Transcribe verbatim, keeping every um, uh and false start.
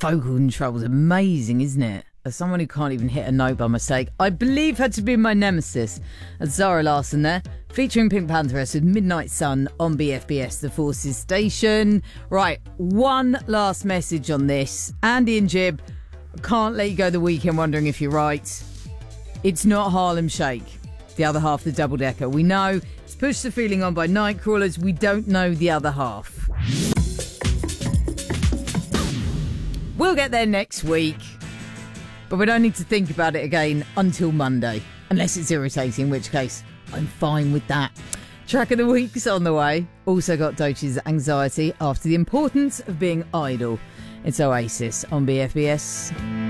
vocal control's amazing, isn't it? As someone who can't even hit a note by mistake, I believe her to be my nemesis. That's Zara Larsson there, featuring Pink Pantheress with Midnight Sun on B F B S, the Forces station. Right, one last message on this. Andy and Jib, can't let you go the weekend wondering if you're right. It's not Harlem Shake, the other half of the double-decker. We know it's Push the Feeling On by Nightcrawlers. We don't know the other half. We'll get there next week. But we don't need to think about it again until Monday. Unless it's irritating, in which case I'm fine with that. Track of the week's on the way. Also got Doech's Anxiety after the importance of being idle. It's Oasis on B F B S.